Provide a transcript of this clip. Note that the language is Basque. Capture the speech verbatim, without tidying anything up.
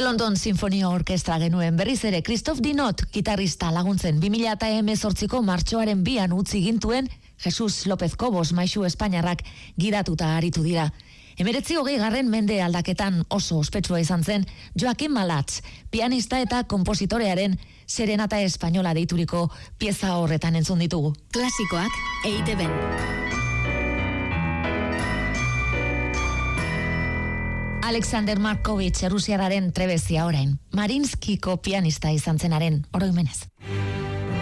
London Sinfonia Orkestra genuen berriz ere Christophe Dinot gitarrista laguntzen bi mila hemezortziko martxoaren bian utzi gintuen Jesus López Cobos maisu espainiarrak gidatuta aritu dira. Emeretzi hogei garren mende aldaketan oso ospetsua izan zen Joaquim Malatz, pianista eta kompositorearen Serenata Espainola deituriko pieza horretan entzun ditugu. Klasikoak E I Te Ben. Alexander Markovich Errusiarraren trebezia orain, Marinskiko pianista izan zenaren oroimenez.